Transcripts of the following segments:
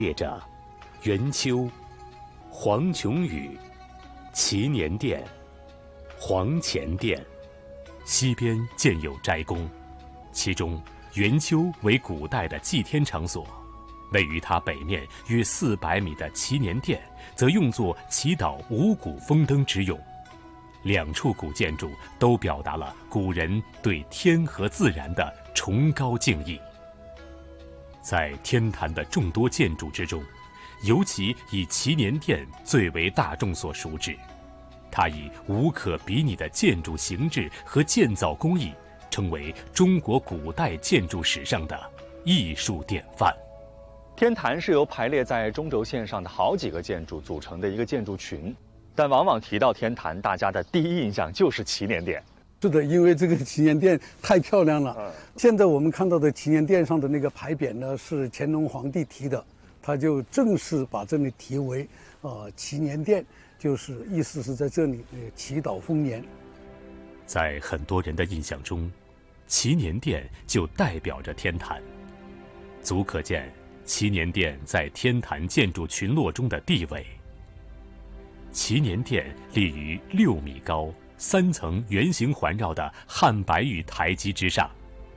列着元丘、黄琼宇、祈年殿、黄乾殿。西边建有斋宫，其中元丘为古代的祭天场所，位于它北面约400米的祈年殿则用作祈祷五谷丰登之用。两处古建筑都表达了古人对天和自然的崇高敬意。在天坛的众多建筑之中，尤其以祈年殿最为大众所熟知。它以无可比拟的建筑形制和建造工艺，成为中国古代建筑史上的艺术典范。 天坛是由排列在中轴线上的好几个建筑组成的一个建筑群，但往往提到天坛，大家的第一印象就是祈年殿。 是的，因为这个祈年殿太漂亮了。现在我们看到的祈年殿上的那个牌匾呢，是乾隆皇帝题的，他就正式把这里题为祈年殿，就是意思是在这里祈祷丰年。 在很多人的印象中，祈年殿就代表着天坛，足可见祈年殿在天坛建筑群落中的地位。祈年殿立于6米高、3层圆形环绕的汉白玉台基之上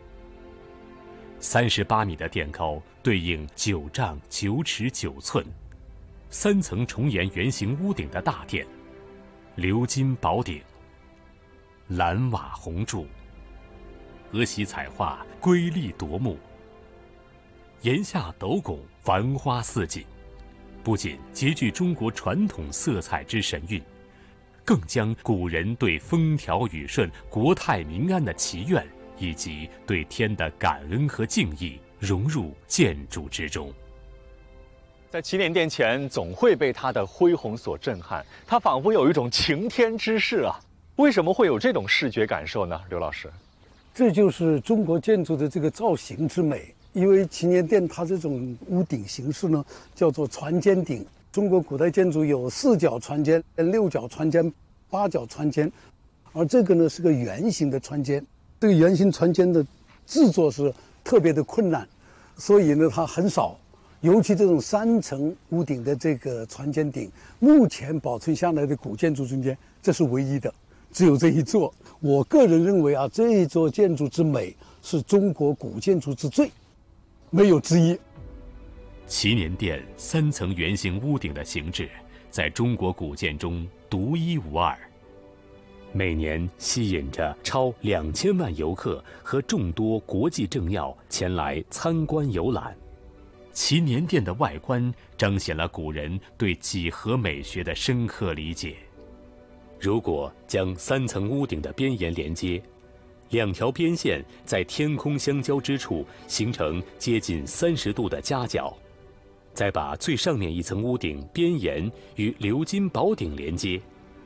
，38米的殿高对应9丈9尺9寸，3层重檐圆形屋顶的大殿，鎏金宝顶，蓝瓦红柱，鹅席彩画瑰丽夺目，檐下斗拱繁花似锦，不仅极具中国传统色彩之神韵，更将古人对风调雨顺、国泰民安的祈愿，以及对天的感恩和敬意融入建筑之中。 在祈年殿前，总会被它的恢宏所震撼，它仿佛有一种擎天之势啊！为什么会有这种视觉感受呢？刘老师， 这就是中国建筑的这个造型之美。因为祈年殿它这种屋顶形式呢，叫做船尖顶。中国古代建筑有4角船尖、6角船尖、8角船尖，而这个呢是个圆形的船尖。这个圆形船尖的制作是特别的困难，所以呢它很少。尤其这种3层屋顶的这个船尖顶，目前保存下来的古建筑中间，这是唯一的，只有这一座。我个人认为啊，这一座建筑之美是中国古建筑之最，没有之一。 祈年殿3层圆形屋顶的形制，在中国古建中独一无二，每年吸引着超2000万游客和众多国际政要前来参观游览。祈年殿的外观彰显了古人对几何美学的深刻理解。如果将3层屋顶的边沿连接，2条边线在天空相交之处形成接近30度的夹角，再把最上面一层屋顶边沿与鎏金宝顶连接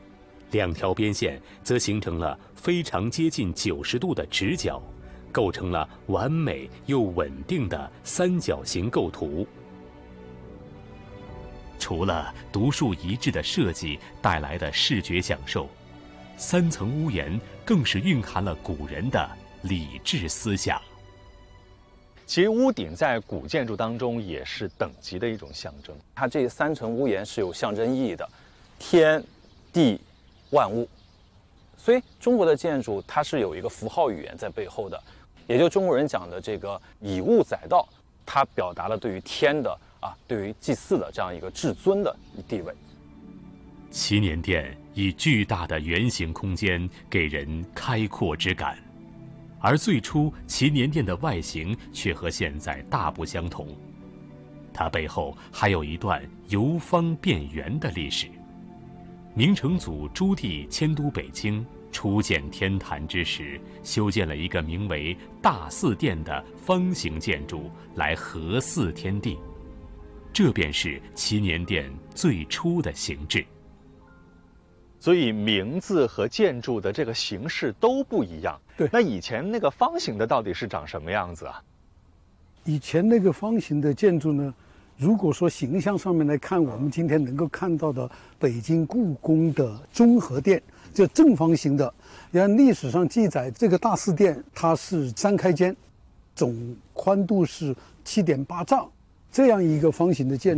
，2条边线则形成了非常接近90度的直角，构成了完美又稳定的3角形构图。除了独树一帜的设计带来的视觉享受，3层屋檐更是蕴含了古人的理智思想。 其实屋顶在古建筑当中也是等级的一种象征。 它这3层屋檐是有象征意义的，天、地、万物。所以中国的建筑它是有一个符号语言在背后的，也就中国人讲的这个以物载道，它表达了对于天的对于祭祀的这样一个至尊的地位。 祈年殿以巨大的圆形空间给人开阔之感，而最初祈年殿的外形却和现在大不相同，它背后还有一段由方变圆的历史。明成祖朱棣迁都北京，初建天坛之时，修建了一个名为大祀殿的方形建筑来和祀天地，这便是祈年殿最初的形制。 所以名字和建筑的这个形式都不一样。 对， 那以前那个方形的到底是长什么样子啊？ 以前那个方形的建筑呢，如果说形象上面来看，我们今天能够看到的北京故宫的中和殿，就正方形的。按历史上记载，这个大祀殿它是3开间，总宽度是7.8丈， 这样一个方形的建筑。